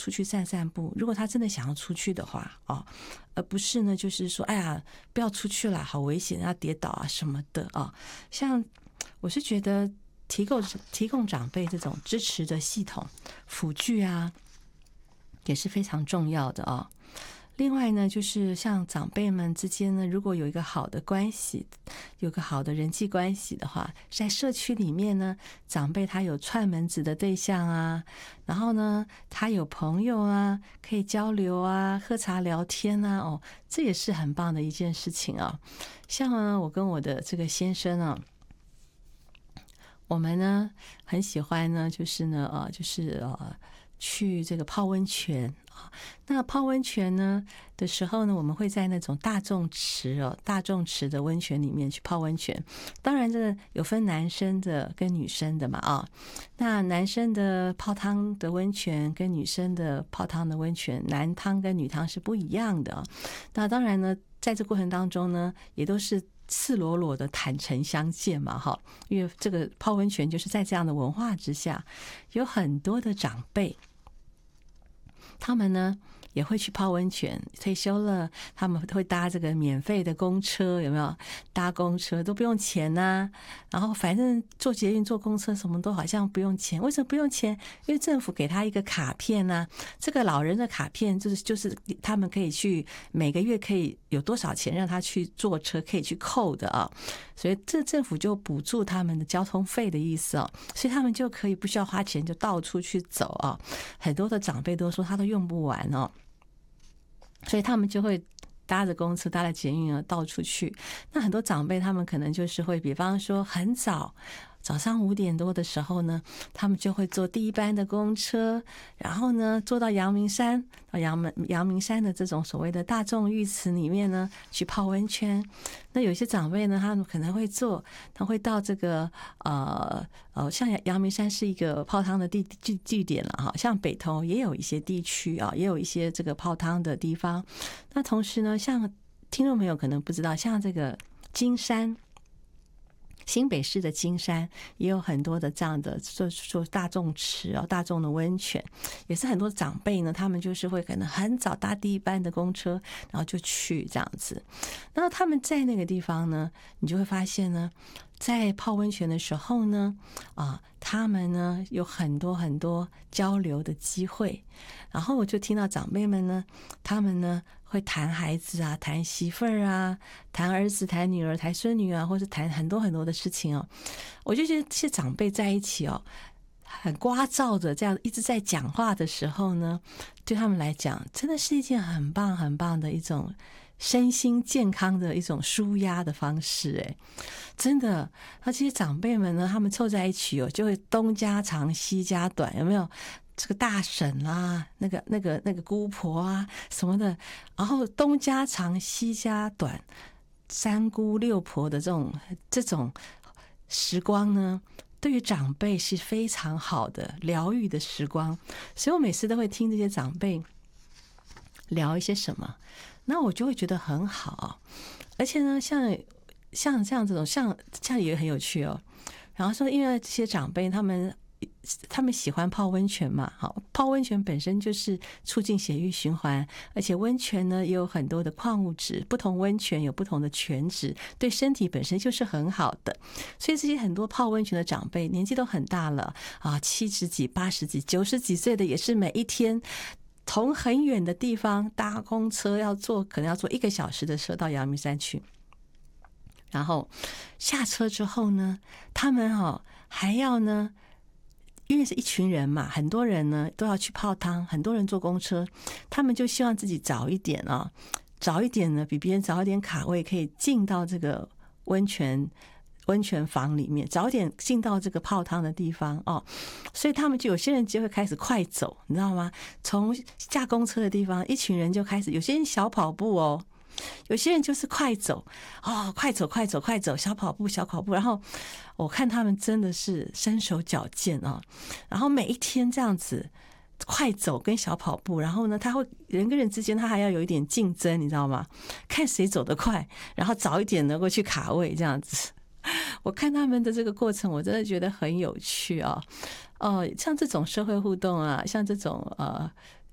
出去散散步，如果他真的想要出去的话哦，而不是呢就是说哎呀不要出去了，好危险，要跌倒啊什么的啊。像我是觉得提供长辈这种支持的系统辅具啊，也是非常重要的啊。另外呢，就是像长辈们之间呢，如果有一个好的关系，有个好的人际关系的话，在社区里面呢，长辈他有串门子的对象啊，然后呢，他有朋友啊，可以交流啊，喝茶聊天啊，哦，这也是很棒的一件事情啊。像呢，我跟我的这个先生啊，我们呢很喜欢呢，就是呢，去这个泡温泉啊。那泡温泉呢的时候呢，我们会在那种大众池的温泉里面去泡温泉。当然，这个有分男生的跟女生的嘛啊。那男生的泡汤的温泉跟女生的泡汤的温泉，男汤跟女汤是不一样的啊。那当然呢，在这过程当中呢，也都是赤裸裸的坦诚相见嘛，哈，因为这个泡温泉就是在这样的文化之下，有很多的长辈，他们呢也会去泡温泉，退休了他们会搭这个免费的公车，有没有？搭公车都不用钱啊，然后反正坐捷运坐公车什么都好像不用钱。为什么不用钱？因为政府给他一个卡片啊，这个老人的卡片就是他们可以去每个月可以有多少钱让他去坐车可以去扣的啊，所以这政府就补助他们的交通费的意思哦，所以他们就可以不需要花钱就到处去走啊。很多的长辈都说他都用不完哦，所以他们就会搭着公车搭着捷运啊到处去。那很多长辈他们可能就是会比方说很早上5点多的时候呢，他们就会坐第一班的公车，然后呢坐到阳明山，到阳明山的这种所谓的大众浴池里面呢去泡温泉。那有些长辈呢，他们可能会他会到这个像阳明山是一个泡汤的据点了哈，像北投也有一些地区啊，也有一些这个泡汤的地方。那同时呢，像听众朋友可能不知道，像这个金山。新北市的金山也有很多的这样的说大众池大众的温泉，也是很多长辈呢，他们就是会可能很早搭第一班的公车，然后就去这样子。然后他们在那个地方呢，你就会发现呢，在泡温泉的时候呢，他们呢有很多交流的机会。然后我就听到长辈们呢，他们呢会谈孩子啊，谈媳妇儿啊，谈儿子，谈女儿，谈孙女啊，或是谈很多的事情哦。我就觉得这些长辈在一起哦，很聒噪的这样一直在讲话的时候呢，对他们来讲真的是一件很棒的一种身心健康的一种舒压的方式。哎，真的，那这些长辈们呢，他们凑在一起哦，就会东家长西家短，有没有？这个大婶啦，那个姑婆啊什么的，然后东家长西家短，三姑六婆的这种时光呢，对于长辈是非常好的疗愈的时光。所以我每次都会听这些长辈聊一些什么，那我就会觉得很好。而且呢，像这样这种像也很有趣哦。然后说，因为这些长辈他们喜欢泡温泉嘛，好，泡温泉本身就是促进血液循环，而且温泉呢也有很多的矿物质，不同温泉有不同的泉质，对身体本身就是很好的。所以这些很多泡温泉的长辈年纪都很大了啊，70几、80几、90几岁的，也是每一天从很远的地方搭公车可能要坐1个小时的车到阳明山去。然后下车之后呢，他们还要呢，因为是一群人嘛，很多人呢都要去泡汤，很多人坐公车，他们就希望自己早一点呢，比别人早一点卡位，可以进到这个温泉房里面，早点进到这个泡汤的地方哦。所以他们有些人就会开始快走，你知道吗？从下公车的地方，一群人就开始，有些人小跑步哦。有些人就是快走快走，小跑步，然后我看他们真的是身手矫健啊。然后每一天这样子快走跟小跑步，然后呢，他会人跟人之间他还要有一点竞争，你知道吗？看谁走得快，然后早一点能够去卡位这样子。我看他们的这个过程，我真的觉得很有趣啊。像这种社会互动啊，像这种